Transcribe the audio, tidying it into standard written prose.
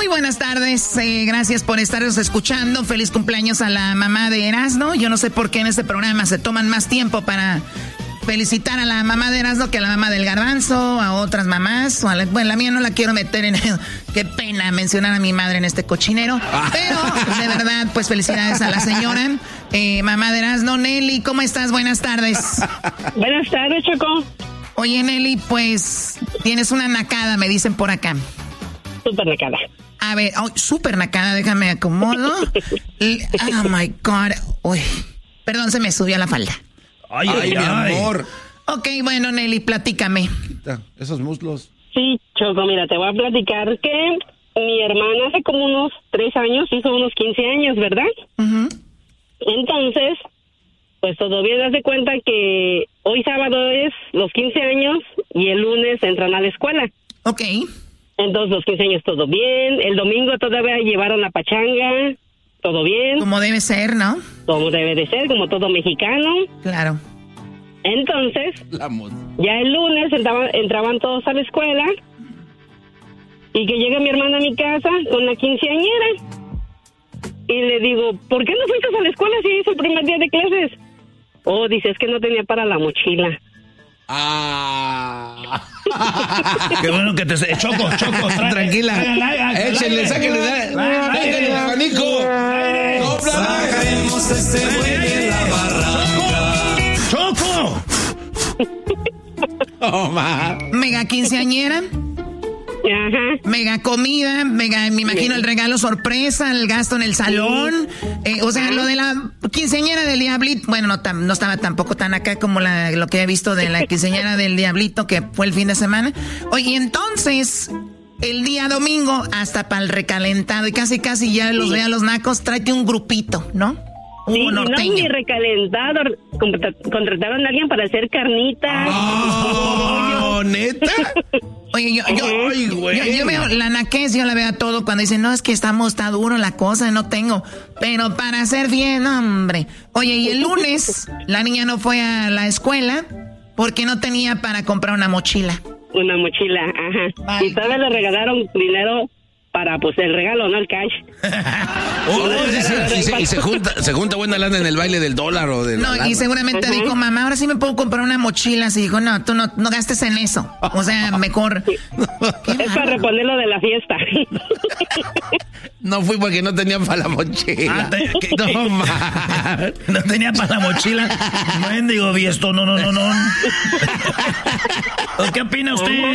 Muy buenas tardes, gracias por estaros escuchando. Feliz cumpleaños a la mamá de Erasmo. Yo no sé por qué en este programa se toman más tiempo para felicitar a la mamá de Erasmo que a la mamá del Garbanzo, a otras mamás. Bueno, la mía no la quiero meter en eso. Qué pena mencionar a mi madre en este cochinero. Pero, de verdad, pues felicidades a la señora. Mamá de Erasmo. Nelly, ¿cómo estás? Buenas tardes. Buenas tardes, Choco. Oye, Nelly, pues tienes una nacada, me dicen por acá. Súper nacada. A ver, súper nacada, déjame acomodo. Oh, my God. Uy, perdón, se me subió la falda. Ay, mi amor. Ok, bueno, Nelly, platícame. Quita esos muslos. Sí, Choco, mira, te voy a platicar que mi hermana hace como unos 3 años hizo unos 15 años, ¿verdad? Uh-huh. Entonces, pues todavía das de cuenta que hoy sábado es los 15 años y el lunes entran a la escuela. Ok. Entonces, los 15 años todo bien. El domingo todavía llevaron la pachanga. Todo bien. Como debe ser, ¿no? Como debe de ser, como todo mexicano. Claro. Entonces, ya el lunes entraban todos a la escuela y que llega mi hermana a mi casa con la quinceañera. Y le digo, ¿por qué no fuiste a la escuela si es el primer día de clases? Oh, dice, es que no tenía para la mochila. Qué bueno que te... Choco, tranquila. Échenle, sáquenle, sáquenle, abanico. Sacaremos ese güey de la barranca. ¡Choco! Mega quinceañera. Ajá. Mega comida, mega, me imagino el regalo sorpresa, el gasto en el salón. O sea, lo de la quinceañera del Diablito, bueno, no estaba tampoco tan acá como lo que he visto de la quinceañera del Diablito, que fue el fin de semana. Oye, entonces, el día domingo, hasta para el recalentado, y casi ya los veo a los nacos, tráete un grupito, ¿no? Sí, no, norteño. ni recalentado. Contrataron a alguien para hacer carnitas. Oh, ¿neta? Oye, yo veo la naquez, yo la veo a todo cuando dicen, no, es que está duro la cosa, no tengo. Pero para hacer bien, hombre. Oye, y el lunes la niña no fue a la escuela porque no tenía para comprar una mochila. Una mochila, ajá. Vale. Y todavía le regalaron dinero para, pues, el regalo, no el cash. Y se junta buena lana en el baile del dólar o del... No, y seguramente dijo, mamá, ahora sí me puedo comprar una mochila. Así dijo, no, tú no gastes en eso. O sea, mejor... Es para reponerlo de la fiesta. No fui porque no tenía para la mochila. No tenía para la mochila. Mendigo, Viesto, no. ¿Qué opina usted?